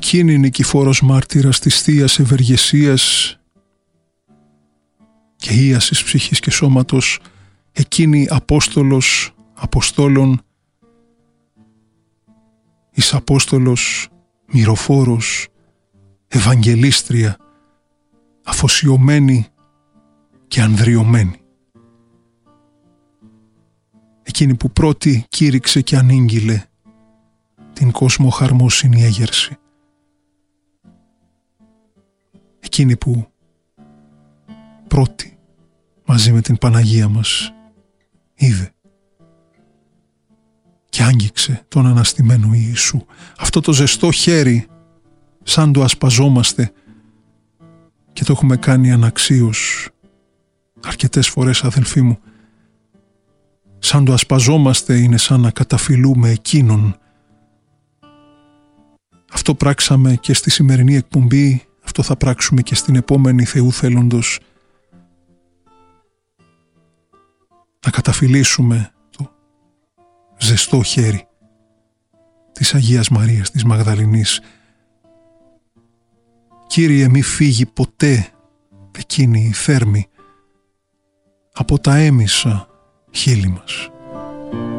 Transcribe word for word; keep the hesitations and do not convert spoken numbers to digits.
εκείνη νικηφόρος μάρτυρας της θείας ευεργεσίας και ίασης ψυχής και σώματος, εκείνη Απόστολος Αποστόλων, εις Απόστολος μυροφόρος, Ευαγγελίστρια, αφοσιωμένη και ανδριωμένη. Εκείνη που πρώτη κήρυξε και ανήγγειλε την κόσμο χαρμόσυνη έγερση. Εκείνη που πρώτη μαζί με την Παναγία μας είδε και άγγιξε τον αναστημένο Ιησού. Αυτό το ζεστό χέρι, σαν το ασπαζόμαστε και το έχουμε κάνει αναξίως αρκετές φορές, αδελφοί μου, σαν το ασπαζόμαστε είναι σαν να καταφυλούμε εκείνον. Αυτό πράξαμε και στη σημερινή εκπομπή, αυτό θα πράξουμε και στην επόμενη, Θεού θέλοντος, να καταφυλίσουμε το ζεστό χέρι της Αγίας Μαρίας της Μαγδαληνής. Κύριε, μη φύγει ποτέ εκείνη η θέρμη από τα έμισα χείλη μας.